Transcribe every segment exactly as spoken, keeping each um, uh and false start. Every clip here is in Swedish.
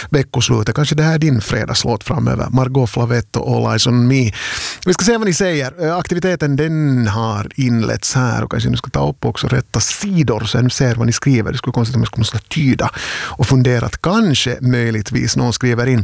veckoslutet. Kanske det här är din fredagslåt framöver. Margot Flavette och All Eyes on Me. Vi ska se vad ni säger. Aktiviteten den har inletts här och kanske nu ska ta upp också rätta sidor så jag ser vad ni skriver. Det skulle konstigt om jag skulle måste tyda och fundera att kanske möjligtvis någon skriver in.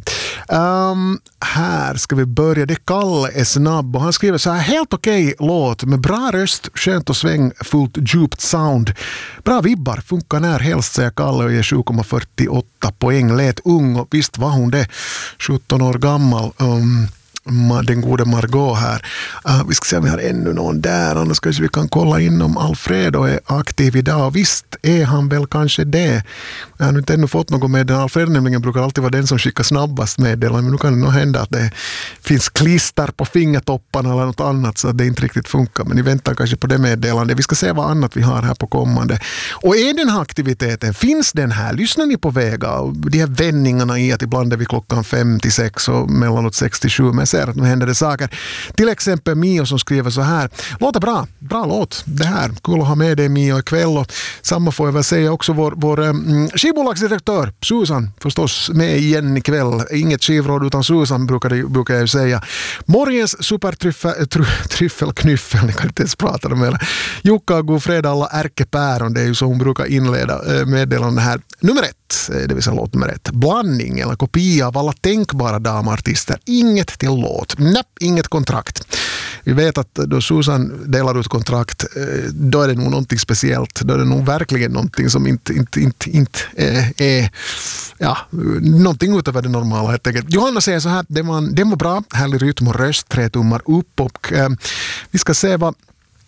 Um, här ska vi börja. Det Kalle är snabb och han skriver så här: helt okej låt med bra röst, skönt och svängfullt, djupt sound. Bra vibbar, funkar när helst, säger Kalle och ger sju komma fyrtioåtta poäng. Lät ung och visst var hon det, sjutton år gammal. Um, den gode Margot här. Uh, vi ska se om vi har ännu någon där, annars kanske vi kan kolla in om Alfredo är aktiv idag. Visst är han väl kanske det. Jag har inte ännu fått något med den. Alfredo nämligen brukar alltid vara den som skickar snabbast meddelande, men nu kan det nog hända att det finns klister på fingertopparna eller något annat så att det inte riktigt funkar, men ni väntar kanske på det meddelande. Vi ska se vad annat vi har här på kommande. Och är den här aktiviteten, finns den här? Lyssnar ni på Vega? De här vändningarna i att ibland är vi klockan fem till sex och mellanåt sex till sju, men att nu händer det saker. Till exempel Mio som skriver så här: låter bra, bra låt det här, kul att ha med dig Mio ikväll, och samma får jag väl säga också vår, vår mm, skivbolagsdirektör Susan förstås med igen ikväll. Inget skivråd utan Susan brukar, det, brukar jag ju säga. Morgens supertryffelknyffel, ni kan inte ens prata om det. Jukka och god fredag alla ärkepäron, det är ju så hon brukar inleda meddelande här. Nummer ett, det vill säga låt nummer ett. Blandning eller kopia av alla tänkbara damartister. Inget till låt. Näpp, inget kontrakt. Vi vet att då Susan delar ut kontrakt, då är det nog någonting speciellt. Då är det nog verkligen någonting som inte, inte, inte, inte är, är ja, någonting utöver det normala helt enkelt. Johanna säger så här: det var, det var bra, härlig rytm och röst, tre tummar upp, och eh, vi ska se vad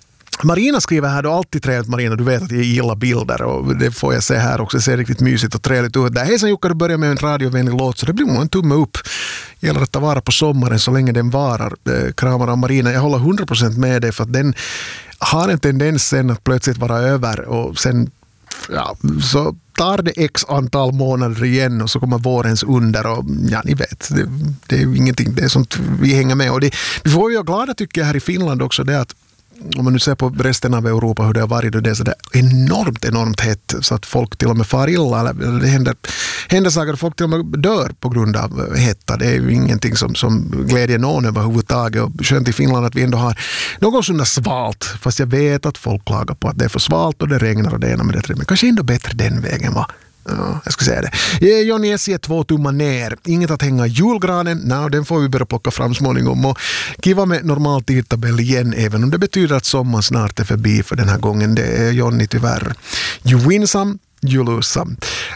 Marina skriver här då, alltid trevligt Marina, du vet att jag gillar bilder och det får jag se här också, det ser riktigt mysigt och trevligt ut där. Hejsan Jukka, du börjar med en radiovänlig låt så det blir nog en tumme upp. Gäller att ta vara på sommaren så länge den varar. Kramar av Marina, jag håller hundra procent med dig för att den har en tendens sen att plötsligt vara över och sen ja, så tar det x antal månader igen och så kommer vårens under och ja, ni vet, det, det är ju ingenting, det är sånt vi hänger med och det, vi får ju vara glada tycker jag här i Finland också det att om man nu ser på resten av Europa hur det har varit och det är så där enormt, enormt hett så att folk till och med far illa eller det händer, händer saker och folk till och med dör på grund av hetta. Det är ju ingenting som, som glädjer någon överhuvudtaget och skönt i Finland att vi ändå har någon sån där svalt, fast jag vet att folk klagar på att det är för svalt och det regnar och det ena med det men kanske ändå bättre den vägen va? Ja, jag ska säga det. Johnny S ger två tummar ner. Inget att hänga julgranen. Nej, den får vi börja plocka fram småningom. Och kiva med normal tidtabell igen, även om det betyder att sommaren snart är förbi för den här gången. Det är Johnny tyvärr. You win some, you lose some.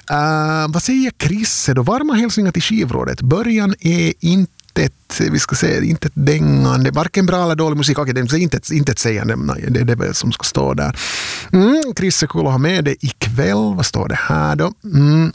Uh, vad säger Chrisse då? Varma hälsningar till skivrådet. Början är inte vi ska säga inte ett dängande, varken bra eller dålig musik. Okej, det är inte, inte ett sägande, nej, det är det väl som ska stå där. Mm, Chris är kul att ha med det ikväll. Vad står det här då? Mm.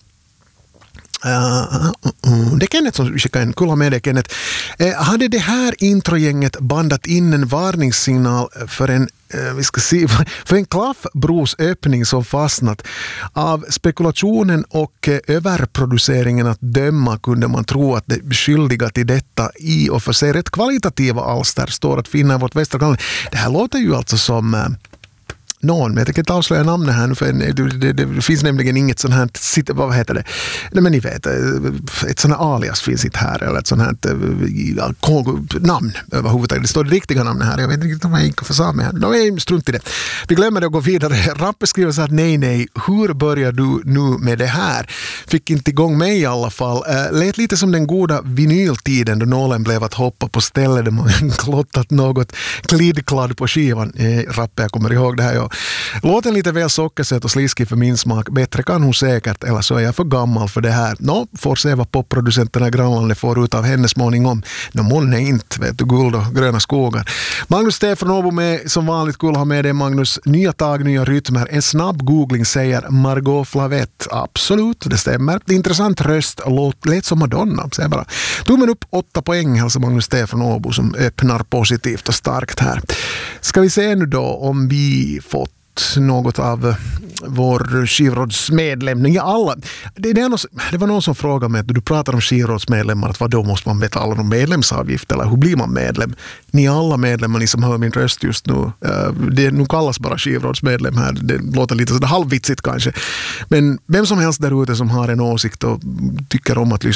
Uh, uh, uh. Det är Kenneth som skickar en kul att ha med det, Kenneth. Uh, hade det här introgänget bandat in en varningssignal för en uh, vi ska se, för en klaffbrosöppning som fastnat av spekulationen och uh, överproduceringen att döma kunde man tro att det skyldiga till detta i och för sig rätt kvalitativa alster står att finna i vårt västra grannland. Det här låter ju alltså som uh, någon, men jag tänker inte avslöja namnet här för det, det, det, det finns nämligen inget sånt här, vad heter det? Nej men ni vet, ett sånt här alias finns inte här, eller ett sånt här ja, namn överhuvudtaget. Det står det riktiga namnet här, jag vet inte riktigt om jag inte får säga med här. De är strunt i det. Vi glömmer det att gå vidare. Rappe skriver så här, nej nej, hur börjar du nu med det här? Fick inte igång mig i alla fall. Uh, lät lite som den goda vinyltiden då nålen blev att hoppa på stället där man klottat något klidkladd på skivan. Eh, Rappe, jag kommer ihåg det här, ja. Låten lite väl sockersöt och sliskig för min smak. Bättre kan hon säkert, eller så är jag för gammal för det här. Nå, får se vad popproducenterna i grannlandet får ut av henne småningom. Nå, moln är inte, vet du, guld och gröna skogar. Magnus Stefan Åbo med, som vanligt kul att ha med dig, Magnus. Nya tag, nya rytmer. En snabb googling säger Margot Flavette. Absolut, det stämmer. Intressant röst, låt, lät som Madonna. Säger bara. Tummen upp, åtta poäng, hälsar Magnus Stefan Åbo som öppnar positivt och starkt här. Ska vi se nu då om vi fått något av vår skivrådsmedlem. Ja, alla. Det, det, är någon, det var någon som frågade mig att du pratar om skivrådsmedlemmar, att vad då måste man betala någon medlemsavgift eller hur blir man medlem? Ni alla medlemmar, ni som hör min röst just nu, det nu kallas bara skivrådsmedlem här. Det låter lite sådär halvvitsigt kanske. Men vem som helst där ute som har en åsikt och tycker om att lyssna